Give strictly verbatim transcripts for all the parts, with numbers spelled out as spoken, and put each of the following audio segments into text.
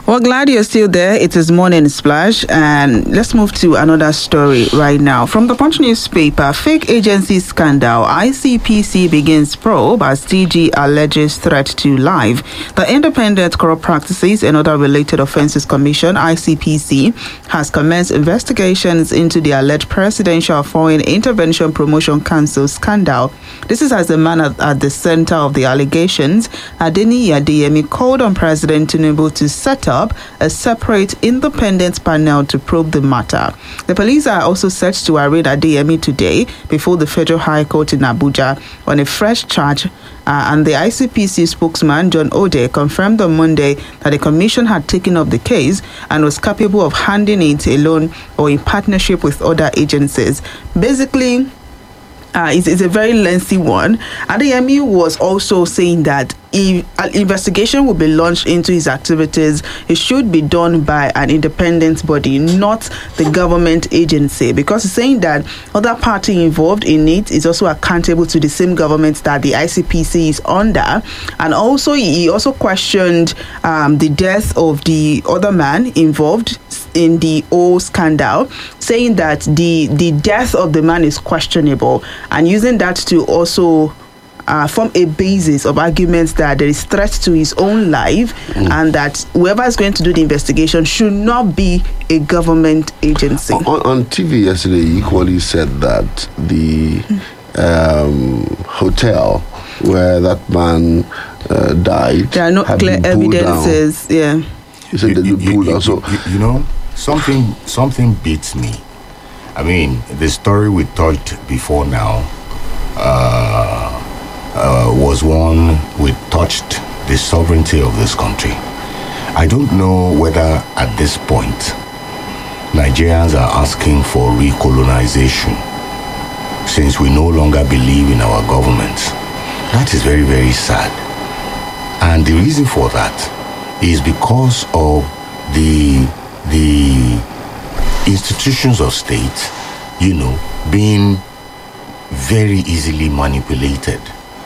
Well, glad you're still there. It is Morning Splash, and let's move to another story right now. From the Punch newspaper, fake agency scandal. I C P C begins probe as D G alleges threat to life. The Independent Corrupt Practices and Other Related Offences Commission, I C P C, has commenced investigations into the alleged Presidential Foreign Intervention Promotion Council scandal. This is as the man at, at the center of the allegations, Adeniyi Adeyemi, called on President Tinubu to set up a separate independent panel to probe the matter. The police are also set to arraign Adeyemi today before the Federal High Court in Abuja on a fresh charge. Uh, and the I C P C spokesman, John Ode, confirmed on Monday that the commission had taken up the case and was capable of handling it alone or in partnership with other agencies. Basically, Uh, it's, it's a very lengthy one. Adeyemi was also saying that if an investigation will be launched into his activities, it should be done by an independent body, not the government agency, because he's saying that other party involved in it is also accountable to the same government that the I C P C is under. And also, he also questioned um, the death of the other man involved in the whole scandal, saying that the the death of the man is questionable, and using that to also uh, form a basis of arguments that there is threat to his own life, mm. and that whoever is going to do the investigation should not be a government agency. On, on T V yesterday, he equally said that the um, hotel where that man uh, died, there are no clear evidences. Down. Yeah, he said you, they you, pulled you, down. So you, you know. Something something beats me. I mean, the story we touched before now uh, uh, was one we touched the sovereignty of this country. I don't know whether at this point Nigerians are asking for recolonization since we no longer believe in our government. That is very, very sad. And the reason for that is because of the the institutions of state, you know, being very easily manipulated.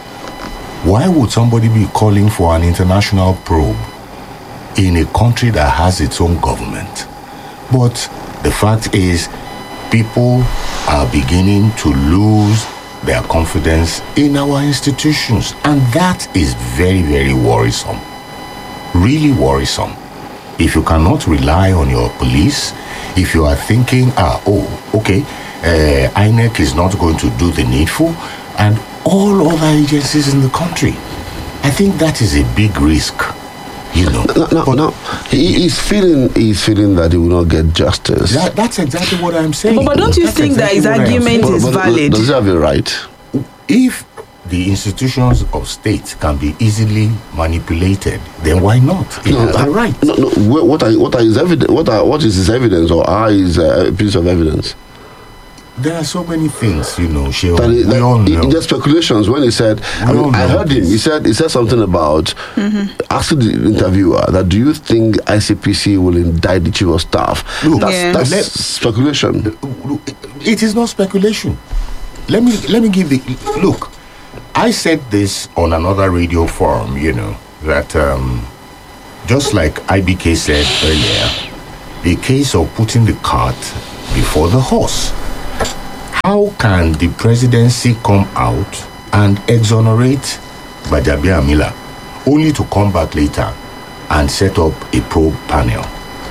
Why would somebody be calling for an international probe in a country that has its own government? But the fact is, people are beginning to lose their confidence in our institutions, and that is very, very worrisome. Really worrisome. If you cannot rely on your police, if you are thinking, ah, oh, okay, uh, I N E C is not going to do the needful, and all other agencies in the country, I think that is a big risk, you know. No, no, but no. He, he's feeling, he's feeling that he will not get justice. That, that's exactly what I'm saying. But, but don't you that's think exactly that his argument but, is but, valid? Does he have a right? If the institutions of state can be easily manipulated, then why not? It No, has a right. No, no. What are what are his evidence? What are what is his evidence, or are his uh, piece of evidence? There are so many things, you know, Sheol, That, we that, all he, know. there's speculations when he said. I, mean, I heard him. He said he said something about Mm-hmm. asking the interviewer that, do you think I C P C will indict the chief of staff? Look, that's Yeah. that's let- speculation. It is not speculation. Let me let me give the look. I said this on another radio forum, you know, that um, just like I B K said earlier, a case of putting the cart before the horse. How can the presidency come out and exonerate Gbajabiamila only to come back later and set up a probe panel?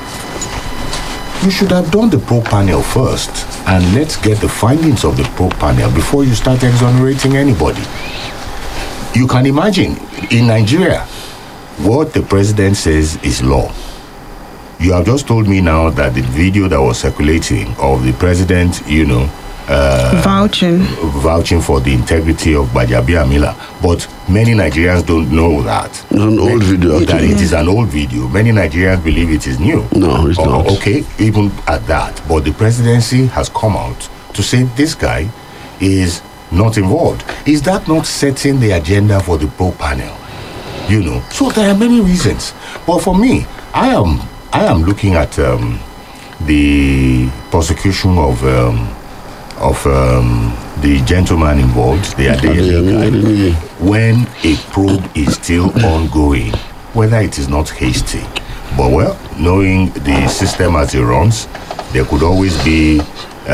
You should have done the probe panel first, and let's get the findings of the probe panel before you start exonerating anybody. You can imagine, in Nigeria, what the president says is law. You have just told me now that the video that was circulating of the president, you know, uh, Vouching. vouching for the integrity of Gbajabiamila, but many Nigerians don't know that. It's an old video. That Actually. it is an old video. Many Nigerians believe it is new. No, it's Oh, not. Okay, even at that. But the presidency has come out to say this guy is not involved. Is that not setting the agenda for the probe panel? You know, so there are many reasons. But for me, I am I am looking at um, the prosecution of um, of um, the gentleman involved, the Adeyemi guy, when a probe is still ongoing, whether it is not hasty, But well, knowing the system as it runs, there could always be uh,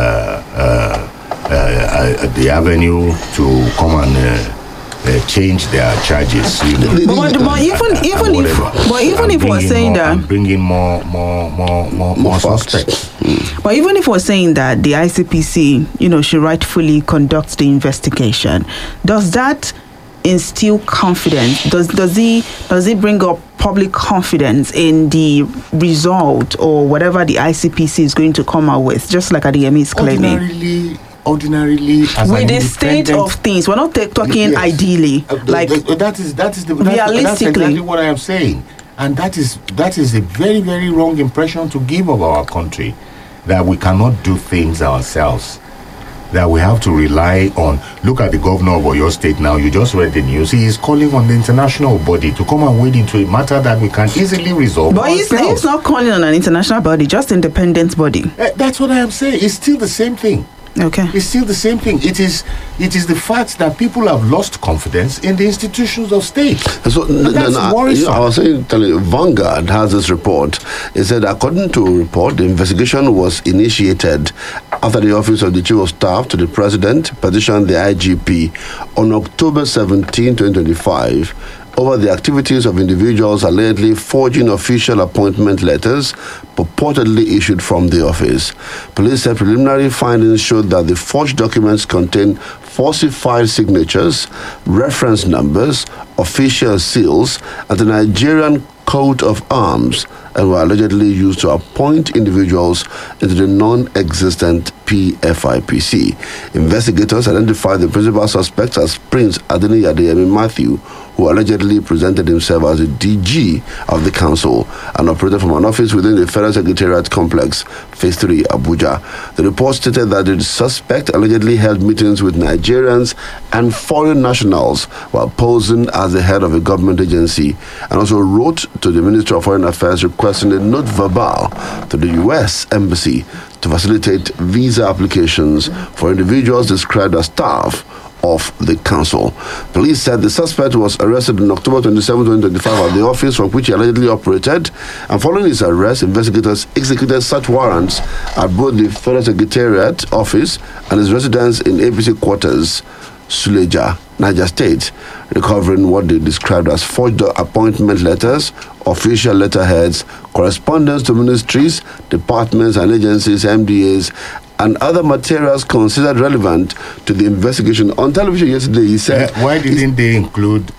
uh, uh, uh, the avenue to come and uh, uh, change their charges. You know, but, but, but even and, even and if but even and if we're bring in saying more, that and bring in more more more more, more suspects. But even if we're saying that the I C P C, you know, should rightfully conduct the investigation, does that instill confidence? Does does he does it bring up public confidence in the result or whatever the I C P C is going to come out with? Just like Adeyemi is claiming. Ordinarily, ordinarily, as with an the state of things, we're not t- talking Yes. ideally. Uh, the- like the- that is that is the that's, that's realistically. exactly what I am saying, and that is that is a very very wrong impression to give of our country, that we cannot do things ourselves, that we have to rely on. Look at the governor of Oyo State now. You just read the news. He is calling on the international body to come and wade into a matter that we can easily resolve but he's, ourselves. he's not calling on an international body, just independent body. Uh, that's what I am saying. It's still the same thing. Okay. It's still the same thing. It is it is the fact that people have lost confidence in the institutions of state. So, n- And that's n- I- worrisome. you know, I was saying, tell you, Vanguard has this report. It said, according to a report, the investigation was initiated after the Office of the Chief of Staff to the President petitioned the I G P on October seventeenth, twenty twenty-five over the activities of individuals allegedly forging official appointment letters purportedly issued from the office. Police said preliminary findings showed that the forged documents contain falsified signatures, reference numbers, official seals, and the Nigerian coat of arms, and were allegedly used to appoint individuals into the non-existent P F I P C. Investigators identified the principal suspects as Prince Adeni Adeyemi Matthew, who allegedly presented himself as a D G of the council and operated from an office within the Federal Secretariat Complex, Phase three, Abuja. The report stated that the suspect allegedly held meetings with Nigerians and foreign nationals while posing as the head of a government agency, and also wrote to the Ministry of Foreign Affairs requesting a note verbal to the U S Embassy to facilitate visa applications for individuals described as staff of the council. Police said the suspect was arrested on October twenty-seventh, twenty twenty-five at the office from which he allegedly operated, and following his arrest, investigators executed search warrants at both the Federal Secretariat office and his residence in A P C quarters, Suleja, Niger State, recovering what they described as forged appointment letters, official letterheads, correspondence to ministries, departments and agencies, M D As, and other materials considered relevant to the investigation. On television yesterday, he said... Uh, why didn't they include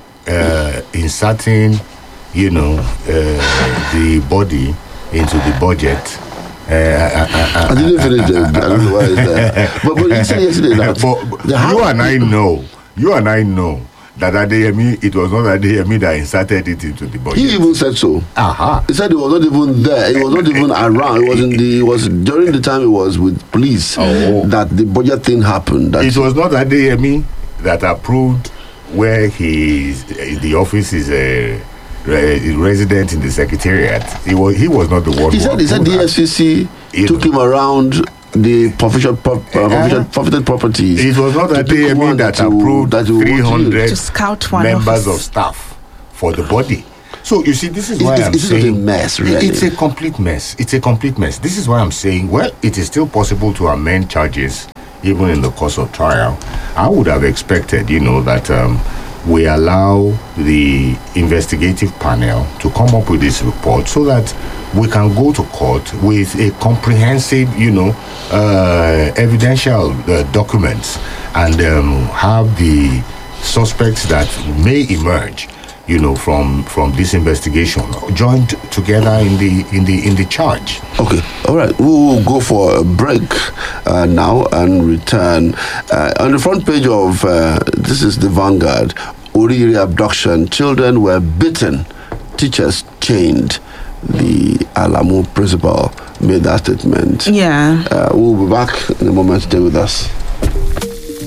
uh, inserting, you know, uh, the body into the budget? Uh, uh, uh, I didn't finish them. I don't know why it's there. But, but he said yesterday that... but, but the you and I know, you and I know that Adeyemi, it was not Adeyemi that inserted it into the budget. He even said so. Aha. He said he was not even there. He was not even around. It was in the. It was during the time he was with police Oh. that the budget thing happened. That It was not Adeyemi that approved where he, the office is a, a resident in the secretariat. He was he was not the one. he who said. He said approved the that. F C C It- took him around the proficient, pro, uh, proficient, profited properties. It was not to pick Adeyemi one that to- approved that he would three use. hundred To scout one members office. of staff for the body. So you see, this is It's- why it's- I'm it's not a saying mess, really. It's a complete mess. It's a complete mess. This is why I'm saying, well, it is still possible to amend charges even in the course of trial. I would have expected, you know, that um, we allow the investigative panel to come up with this report so that we can go to court with a comprehensive, you know, uh, evidential uh, documents and um, have the suspects that may emerge, you know, from from this investigation joined together in the in the in the charge. Okay, all right. We will go for a break uh, now and return. Uh, on the front page of uh, this is the Vanguard. Oriri abduction. Children were beaten. Teachers chained. The Alamu principal made that statement. Yeah. Uh, we'll be back in a moment. Stay with us.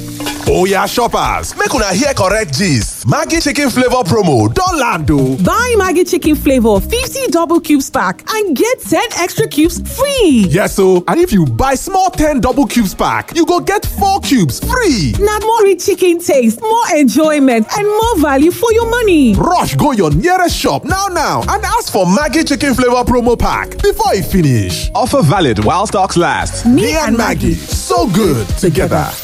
Oya shoppers, make una hear correct gist. Maggi chicken flavor promo don land o. Buy Maggi chicken flavor fifty double cubes pack and get ten extra cubes free. Yes o, and if you buy small ten double cubes pack, you go get four cubes free. Na more rich chicken taste, more enjoyment and more value for your money. Rush go your nearest shop now now and ask for Maggi chicken flavor promo pack before e finish. Offer valid while stocks last. Me Me and and Maggi, so good together.